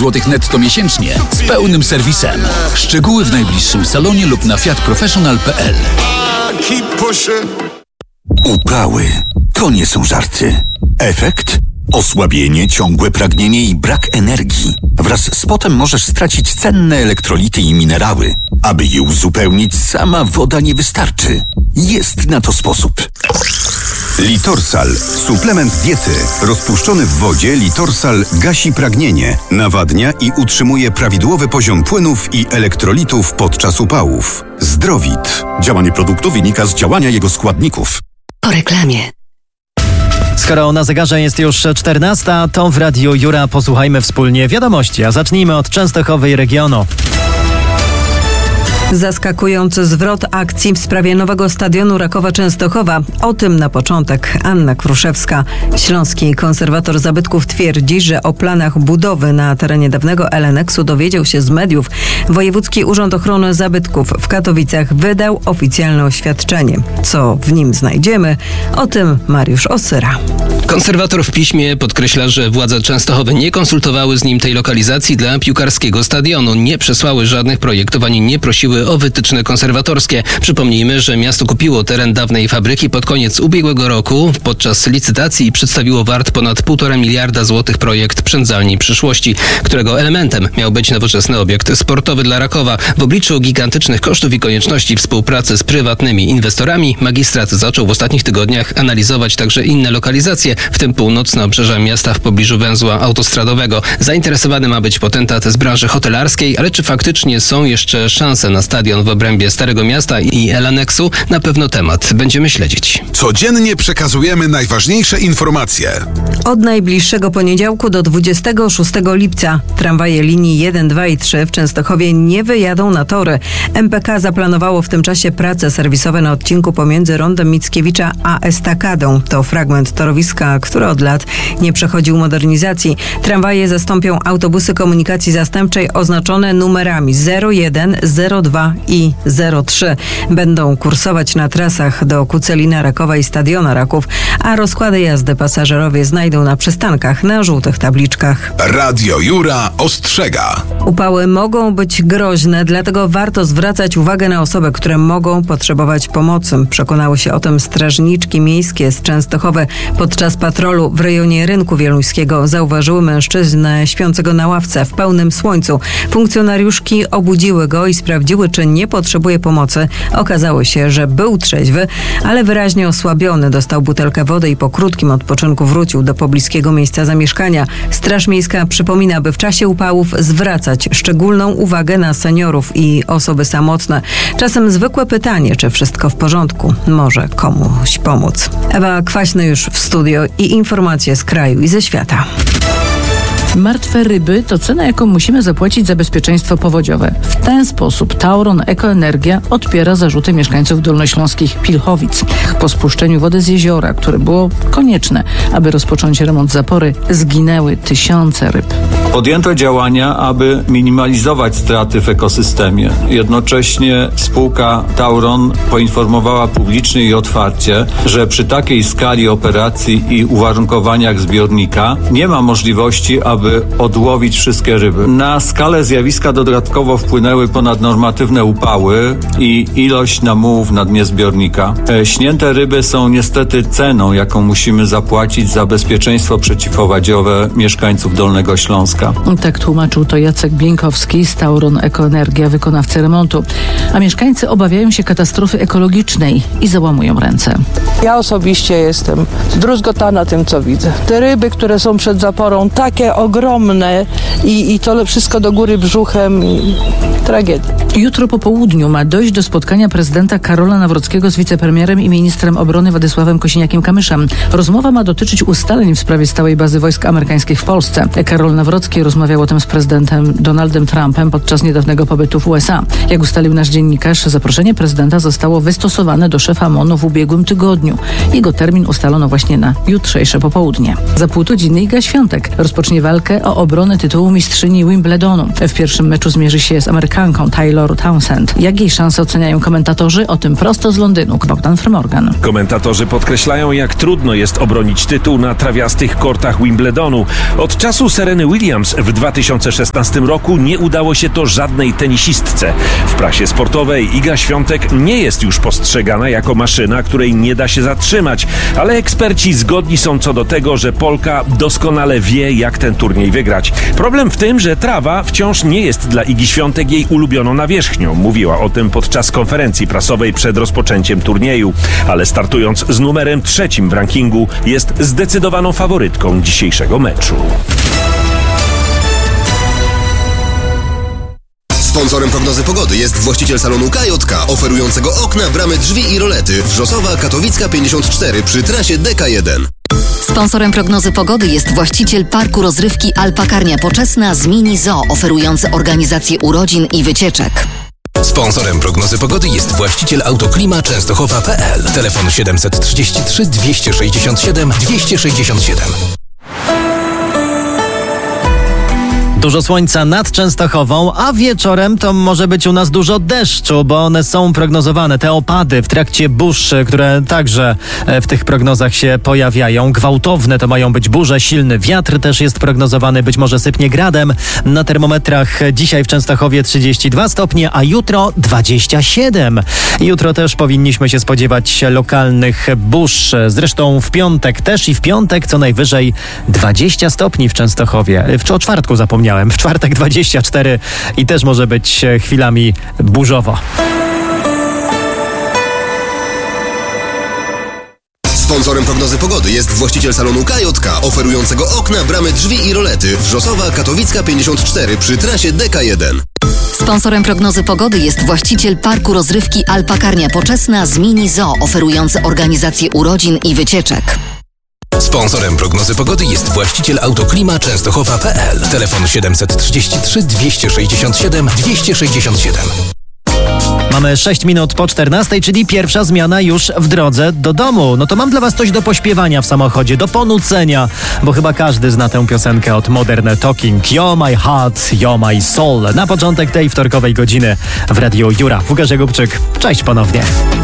zł netto miesięcznie z pełnym serwisem. Szczegóły w najbliższym salonie lub na fiatprofessional.pl. Upały to nie są żarty. Efekt? Osłabienie, ciągłe pragnienie i brak energii. Wraz z potem możesz stracić cenne elektrolity i minerały. Aby je uzupełnić, sama woda nie wystarczy. Jest na to sposób. Litorsal. Suplement diety. Rozpuszczony w wodzie Litorsal gasi pragnienie, nawadnia i utrzymuje prawidłowy poziom płynów i elektrolitów podczas upałów. Zdrowit. Działanie produktu wynika z działania jego składników. Po reklamie. Skoro na zegarze jest już 14, to w Radiu Jura posłuchajmy wspólnie wiadomości, a zacznijmy od Częstochowy i regionu. Zaskakujący zwrot akcji w sprawie nowego stadionu Rakowa Częstochowa. O tym na początek Anna Kruszewska. Śląski konserwator zabytków twierdzi, że o planach budowy na terenie dawnego Elenex-u dowiedział się z mediów. Wojewódzki Urząd Ochrony Zabytków w Katowicach wydał oficjalne oświadczenie. Co w nim znajdziemy? O tym Mariusz Osyra. Konserwator w piśmie podkreśla, że władze Częstochowy nie konsultowały z nim tej lokalizacji dla piłkarskiego stadionu. Nie przesłały żadnych projektów ani nie prosiły o wytyczne konserwatorskie. Przypomnijmy, że miasto kupiło teren dawnej fabryki pod koniec ubiegłego roku. Podczas licytacji przedstawiło wart ponad 1,5 miliarda złotych projekt przędzalni przyszłości, którego elementem miał być nowoczesny obiekt sportowy dla Rakowa. W obliczu gigantycznych kosztów i konieczności współpracy z prywatnymi inwestorami magistrat zaczął w ostatnich tygodniach analizować także inne lokalizacje, w tym północne obrzeża miasta w pobliżu węzła autostradowego. Zainteresowany ma być potentat z branży hotelarskiej, ale czy faktycznie są jeszcze szanse na stadion w obrębie Starego Miasta i Elenex-u? Na pewno temat będziemy śledzić. Codziennie przekazujemy najważniejsze informacje. Od najbliższego poniedziałku do 26 lipca tramwaje linii 1, 2 i 3 w Częstochowie nie wyjadą na tory. MPK zaplanowało w tym czasie prace serwisowe na odcinku pomiędzy rondem Mickiewicza a Estakadą. To fragment torowiska, który od lat nie przechodził modernizacji. Tramwaje zastąpią autobusy komunikacji zastępczej oznaczone numerami 01, 02 i 03. Będą kursować na trasach do Kucelina, Rakowa i Stadiona Raków, a rozkłady jazdy pasażerowie znajdą na przystankach na żółtych tabliczkach. Radio Jura ostrzega. Upały mogą być groźne, dlatego warto zwracać uwagę na osoby, które mogą potrzebować pomocy. Przekonały się o tym strażniczki miejskie z Częstochowy. Podczas patrolu w rejonie Rynku Wieluńskiego zauważyły mężczyznę śpiącego na ławce w pełnym słońcu. Funkcjonariuszki obudziły go i sprawdziły, czy nie potrzebuje pomocy. Okazało się, że był trzeźwy, ale wyraźnie osłabiony. Dostał butelkę wody i po krótkim odpoczynku wrócił do pobliskiego miejsca zamieszkania. Straż Miejska przypomina, by w czasie upałów zwracać szczególną uwagę na seniorów i osoby samotne. Czasem zwykłe pytanie, czy wszystko w porządku, może komuś pomóc. Ewa Kwaśny już w studio i informacje z kraju i ze świata. Martwe ryby to cena, jaką musimy zapłacić za bezpieczeństwo powodziowe. W ten sposób Tauron Ekoenergia odpiera zarzuty mieszkańców dolnośląskich Pilchowic. Po spuszczeniu wody z jeziora, które było konieczne, aby rozpocząć remont zapory, zginęły tysiące ryb. Podjęto działania, aby minimalizować straty w ekosystemie. Jednocześnie spółka Tauron poinformowała publicznie i otwarcie, że przy takiej skali operacji i uwarunkowaniach zbiornika nie ma możliwości, aby odłowić wszystkie ryby. Na skalę zjawiska dodatkowo wpłynęły ponadnormatywne upały i ilość namułów na dnie zbiornika. Śnięte ryby są niestety ceną, jaką musimy zapłacić za bezpieczeństwo przeciwpowodziowe mieszkańców Dolnego Śląska. Tak tłumaczył to Jacek Bieńkowski z Tauron Ekoenergia, wykonawcy remontu. A mieszkańcy obawiają się katastrofy ekologicznej i załamują ręce. Ja osobiście jestem zdruzgotana tym, co widzę. Te ryby, które są przed zaporą, takie ogromne i to wszystko do góry brzuchem. Tragedia. Jutro po południu ma dojść do spotkania prezydenta Karola Nawrockiego z wicepremierem i ministrem obrony Władysławem Kosiniakiem-Kamyszem. Rozmowa ma dotyczyć ustaleń w sprawie stałej bazy wojsk amerykańskich w Polsce. Karol Nawrocki rozmawiał o tym z prezydentem Donaldem Trumpem podczas niedawnego pobytu w USA. Jak ustalił nasz dziennikarz, zaproszenie prezydenta zostało wystosowane do szefa MON-u w ubiegłym tygodniu. Jego termin ustalono właśnie na jutrzejsze popołudnie. Za pół godziny Iga Świątek rozpocznie walkę o obronę tytułu mistrzyni Wimbledonu. W pierwszym meczu zmierzy się z Amerykanką Taylor Taylor Townsend. Jak jej szanse oceniają komentatorzy? O tym prosto z Londynu. Bogdan Frymorgan. Komentatorzy podkreślają, jak trudno jest obronić tytuł na trawiastych kortach Wimbledonu. Od czasu Sereny Williams w 2016 roku nie udało się to żadnej tenisistce. W prasie sportowej Iga Świątek nie jest już postrzegana jako maszyna, której nie da się zatrzymać, ale eksperci zgodni są co do tego, że Polka doskonale wie, jak ten turniej wygrać. Problem w tym, że trawa wciąż nie jest dla Igi Świątek jej ulubioną nawierzchnią. Mówiła o tym podczas konferencji prasowej przed rozpoczęciem turnieju, ale startując z numerem 3 w rankingu jest zdecydowaną faworytką dzisiejszego meczu. Sponsorem prognozy pogody jest właściciel salonu KJK, oferującego okna, bramy, drzwi i rolety. Wrzosowa, Katowicka 54 przy trasie DK1. Sponsorem prognozy pogody jest właściciel parku rozrywki Alpakarnia Poczesna z Mini Zoo, oferujący organizację urodzin i wycieczek. Sponsorem prognozy pogody jest właściciel Autoklima Częstochowa.pl. Telefon 733 267 267. Dużo słońca nad Częstochową, a wieczorem to może być u nas dużo deszczu, bo one są prognozowane, te opady w trakcie burz, które także w tych prognozach się pojawiają. Gwałtowne to mają być burze, silny wiatr też jest prognozowany, być może sypnie gradem. Na termometrach dzisiaj w Częstochowie 32 stopnie, a jutro 27. Jutro też powinniśmy się spodziewać lokalnych burz. Zresztą w piątek też i w piątek co najwyżej 20 stopni w Częstochowie. O czwartku zapomniałem. W czwartek 24 i też może być chwilami burzowo. Sponsorem prognozy pogody jest właściciel salonu KJK, oferującego okna, bramy, drzwi i rolety. Wrzosowa, Katowicka 54 przy trasie DK1. Sponsorem prognozy pogody jest właściciel parku rozrywki Alpakarnia Poczesna z Mini Zoo, oferujący organizację urodzin i wycieczek. Sponsorem prognozy pogody jest właściciel Autoklima Częstochowa.pl. Telefon 733 267 267. Mamy 6 minut po 14, czyli pierwsza zmiana już w drodze do domu. No to mam dla was coś do pośpiewania w samochodzie, do ponucenia, bo chyba każdy zna tę piosenkę od Modern Talking. You're my heart, you're my soul. Na początek tej wtorkowej godziny w Radiu Jura. Łukasz Jakubczyk, cześć ponownie.